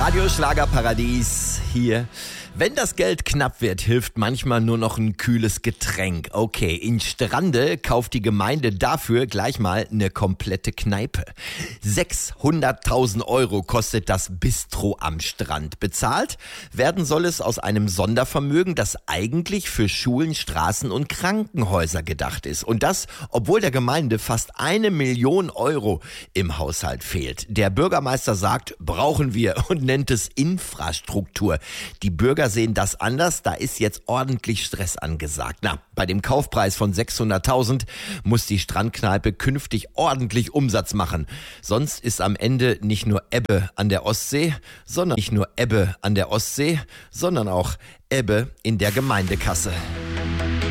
Radio Schlagerparadies hier. Wenn das Geld knapp wird, hilft manchmal nur noch ein kühles Getränk. Okay, in Strande kauft die Gemeinde dafür gleich mal eine komplette Kneipe. 600.000 Euro kostet das Bistro am Strand. Bezahlt werden soll es aus einem Sondervermögen, das eigentlich für Schulen, Straßen und Krankenhäuser gedacht ist. Und das, obwohl der Gemeinde fast 1 Million Euro im Haushalt fehlt. Der Bürgermeister sagt, brauchen wir und nennt es Infrastruktur. Die Bürger sehen das anders, da ist jetzt ordentlich Stress angesagt. Na, bei dem Kaufpreis von 600.000 muss die Strandkneipe künftig ordentlich Umsatz machen. Sonst ist am Ende nicht nur Ebbe an der Ostsee, sondern auch Ebbe in der Gemeindekasse.